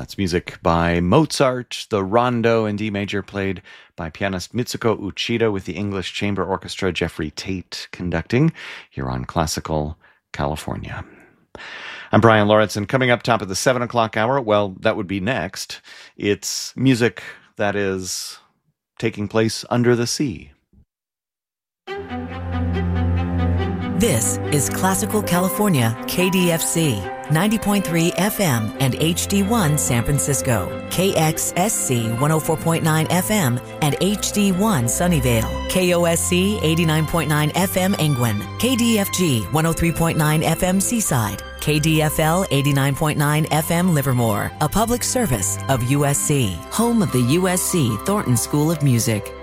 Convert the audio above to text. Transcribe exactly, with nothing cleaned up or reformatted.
That's music by Mozart, the Rondo in D major, played by pianist Mitsuko Uchida with the English Chamber Orchestra, Jeffrey Tate conducting, here on Classical California. I'm Brian Lawrence, and coming up top of the seven o'clock hour, well, that would be next. It's music that is taking place under the sea. This is Classical California, K D F C, ninety point three F M and H D one San Francisco, K X S C one oh four point nine F M and H D one Sunnyvale, K O S C eighty-nine point nine F M Engwin, K D F G one oh three point nine F M Seaside, K D F L eighty-nine point nine F M Livermore, a public service of U S C, home of the U S C Thornton School of Music.